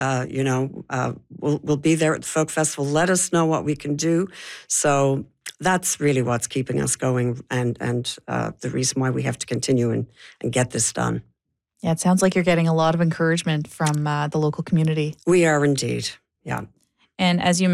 we'll be there at the Folk Festival. Let us know what we can do. So that's really what's keeping us going and the reason why we have to continue and get this done. Yeah, it sounds like you're getting a lot of encouragement from the local community. We are indeed, yeah. And as you